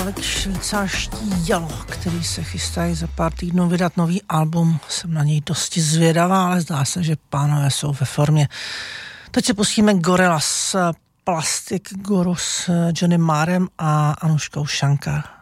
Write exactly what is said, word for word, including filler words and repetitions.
Dalek švýcarští Yellow, který se chystají za pár týdnů vydat nový album. Jsem na něj dosti zvědavá, ale zdá se, že pánové jsou ve formě. Teď se pustíme Gorillaz, Plastic Guru s Johnnym Marrem a Anuškou Shankar.